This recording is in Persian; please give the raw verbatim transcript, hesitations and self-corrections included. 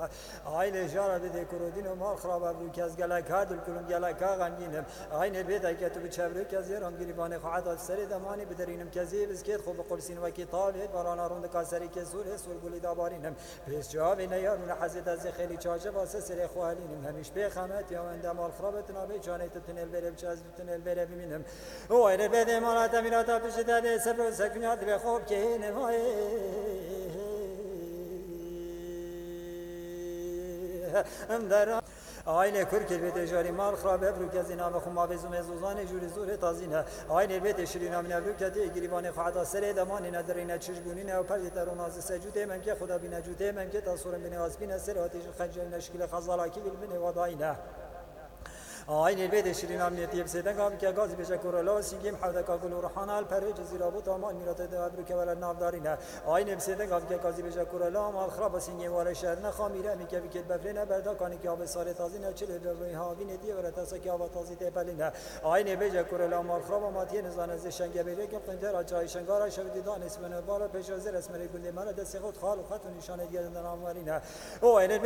عین جار بده کرودین و مال خراب ابرو که از گلک هاد الکلم گلک غمگینم عین بیت که تو بچبرو که از یرام گریبان خواهد سر دمانی بدرینم که زی بسکت خوب قرسین و کتابه بارانا روند کاسری که سور سور گلی دابارینم پیش جواب نیارون حزت از خیلی چاچه واسه سر خوالینم همیش به خامت یا اند مال خرابت نابه جانیت تنل بره بچاز تنل بره ببینم او ایر بده مالات میراتا پیش داده سر سکنیات به خوب که نمای ام در آینه کرکل بیت جاری مال خراب ابرو که زینا و خما به زوم زوزان جوری زور تازینه آینه بیت شیرین من ابرو که دی گریبان خواهد سر دمانی ندرین چشگونی نه و پرد تروناز سجود من که خدا بین جود من که تصور بین واسبین سر آتش خنجر نشکل خزالاکی بین وداینه آین البيت شيرين امنيتي بسيدن قام كي غازي بشكر الله سيجيم حودك اقول روحنا البرج زيرابو تمام ميرات ابرك ولا نافدارينا آین بسيدن قام كي غازي بشكر الله مال خراب سيجيم ولا شهرنا خميره ميكي بكت بفرنا بردا كان كي اب سار تازينا چله دوي هاوين دي ورا تاسا كي اب تازي تبلنا آین بشكر الله مال خراب ما تي نزان ز شنگ بيري كم قندر اجاي شنگارا شود دان اسمن بالا پيش از رسم گل مرا دست خود خال خط نشانه گردن امورینا او